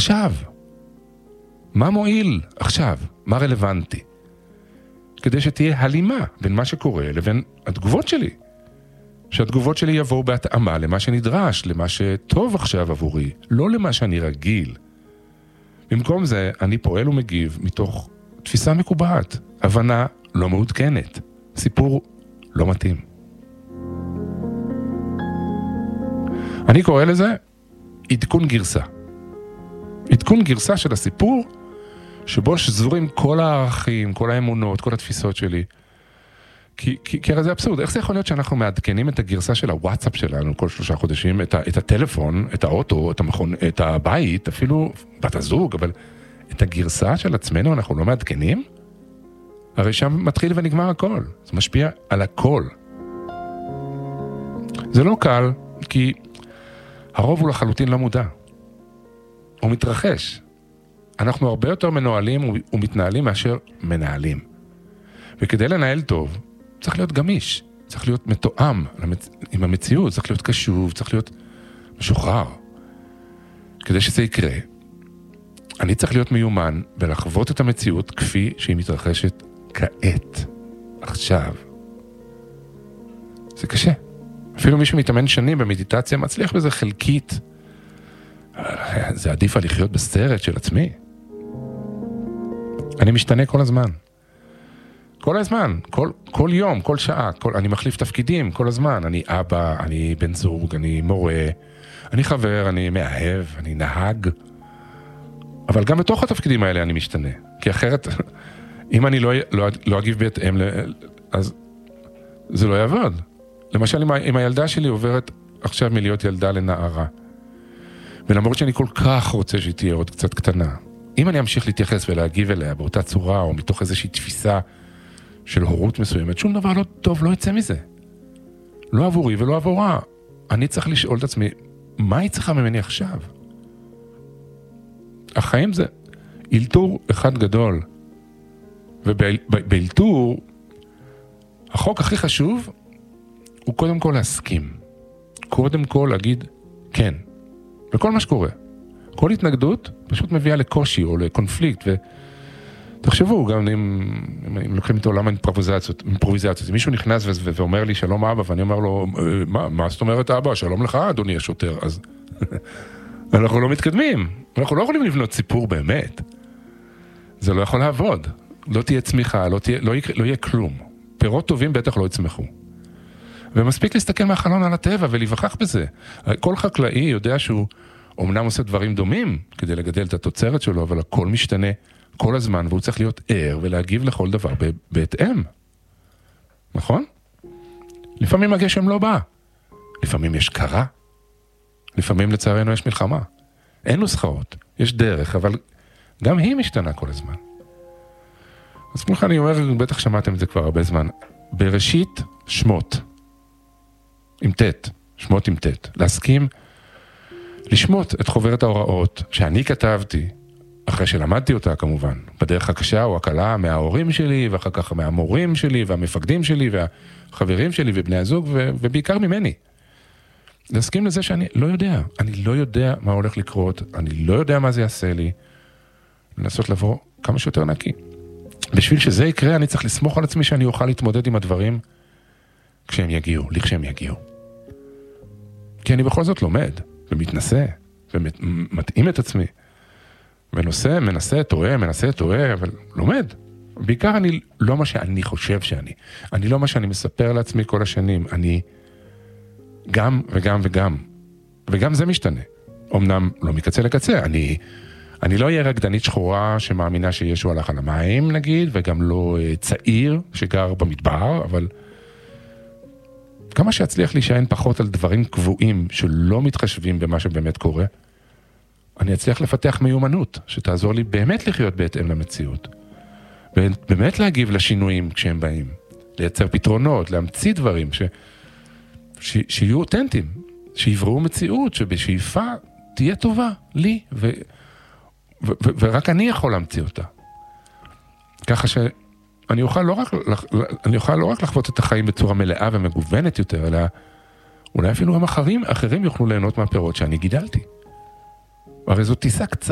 עכשיו. מה מועיל עכשיו? מה רלוונטי? כדי שתהיה הלימה בין מה שקורה לבין התגובות שלי. שהתגובות שלי יבואו בהתאמה למה שנדרש, למה שטוב עכשיו עבורי, לא למה שאני רגיל. במקום זה, אני פועל ומגיב מתוך תפיסה מקובעת, הבנה לא מעודכנת, סיפור לא מתאים. אני קורא לזה עדכון גרסה. עדכון גרסה של הסיפור, שבו שזורים כל הערכים, כל האמונות, כל התפיסות שלי. כי הרי זה אבסורד, איך זה יכול להיות שאנחנו מעדכנים את הגרסה של הוואטסאפ שלנו כל 3 חודשים, את הטלפון, את האוטו, את הבית, אפילו בת הזוג, אבל את הגרסה של עצמנו אנחנו לא מעדכנים? הרי שם מתחיל ונגמר הכל, זה משפיע על הכל. זה לא קל, כי הרוב הוא לחלוטין לא מודע. הוא מתרחש. אנחנו הרבה יותר מנוהלים ומתנהלים מאשר מנהלים. וכדי לנהל טוב, צריך להיות גמיש, צריך להיות מתואם עם המציאות, צריך להיות קשוב, צריך להיות משוחרר. כדי שזה יקרה, אני צריך להיות מיומן ולחוות את המציאות כפי שהיא מתרחשת כעת, עכשיו. זה קשה. אפילו מי שמתאמן שנים במדיטציה מצליח בזה חלקית. זה עדיף על לחיות בסרט של עצמי. אני משתנה כל הזמן. כל הזמן, כל יום, כל שעה, אני מחליף תפקידים כל הזמן. אני אבא, אני בן זוג, אני מורה, אני חבר, אני מאהב, אני נהג. אבל גם בתוך התפקידים האלה אני משתנה. כי אחרת, אם אני לא אגיב בהתאם, אז זה לא יעבוד. למשל, אם הילדה שלי עוברת עכשיו מלהיות ילדה לנערה, ולמרות שאני כל כך רוצה שהיא תהיה עוד קצת קטנה, אם אני אמשיך להתייחס ולהגיב אליה באותה צורה, או מתוך איזושהי תפיסה של הורות מסוימת, שום דבר לא טוב, לא יצא מזה. לא עבורי ולא עבורה. אני צריך לשאול את עצמי, מה היא צריכה ממני עכשיו? החיים זה אילתור אחד גדול. ובאילתור, החוק הכי חשוב הוא קודם כל להסכים. קודם כל להגיד כן. לכל מה שקורה. כל התנגדות פשוט מביאה לקושי או לקונפליקט. ותחשבו, גם אם לוקחים את עולם האימפרוביזציות, מישהו נכנס ואומר לי שלום אבא, ואני אומר לו, מה זאת אומרת אבא? שלום לך אדוני השוטר. אז אנחנו לא מתקדמים. אנחנו לא יכולים לבנות סיפור באמת. זה לא יכול לעבוד. לא תהיה צמיחה, לא יהיה כלום. פירות טובים בטח לא יצמחו. ומספיק להסתכל מהחלון על הטבע ולהיווכח בזה. כל חקלאי יודע שהוא אומנם עושה דברים דומים כדי לגדל את התוצרת שלו, אבל הכל משתנה כל הזמן, והוא צריך להיות ער ולהגיב לכל דבר בהתאם. נכון? לפעמים הגשם לא בא. לפעמים יש קרה. לפעמים לצערנו יש מלחמה. אין נוסחאות. יש דרך, אבל גם היא משתנה כל הזמן. אז כמובן אני אומר, בטח שמעתם את זה כבר הרבה זמן. בראשית שמות. עם תת. שמות עם תת. להסכים לשמות את חוברת ההוראות שאני כתבתי, אחרי שלמדתי אותה כמובן, בדרך הקשה או הקלה מההורים שלי, ואחר כך מהמורים שלי, והמפקדים שלי, והחברים שלי, ובני הזוג, ובעיקר ממני. להסכים לזה שאני לא יודע. אני לא יודע מה הולך לקרות, אני לא יודע מה זה יעשה לי. לנסות לבוא כמה שיותר נקי. בשביל שזה יקרה, אני צריך לסמוך על עצמי שאני אוכל להתמודד עם הדברים כשהם יגיעו, לכשהם יגיעו. כי אני בכל זאת לומד, ומתנסה, ומתאים את עצמי. מנסה, טועה, אבל לומד. בעיקר אני לא מה שאני חושב שאני. אני לא מה שאני מספר לעצמי כל השנים. אני גם וגם וגם. וגם זה משתנה. אמנם לא מקצה לקצה. אני לא אהיה רקדנית שחורה שמאמינה שישו הלך על המים, נגיד, וגם לא צעיר שגר במדבר, אבל כמה שאצליח להישען פחות על דברים קבועים שלא מתחשבים במה שבאמת קורה, אני אצליח לפתח מיומנות שתעזור לי באמת לחיות בהתאם למציאות. באמת להגיב לשינויים כשהם באים. לייצר פתרונות, להמציא דברים שיהיו אותנטיים, שיבראו מציאות, שבשאיפה תהיה טובה לי, ורק אני יכול להמציא אותה. ככה שאני אוכל לא רק לחוות את החיים בצורה מלאה ומגוונת יותר, אלא אולי אפילו גם אחרים יוכלו ליהנות מהפירות שאני גידלתי. הרי זו טיסה קצרה.